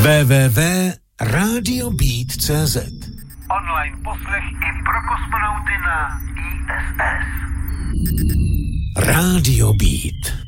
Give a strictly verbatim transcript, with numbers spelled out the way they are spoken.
w w w tečka radio beat tečka cé zet. Online poslech i pro kosmonauty na í es es. Radio Beat.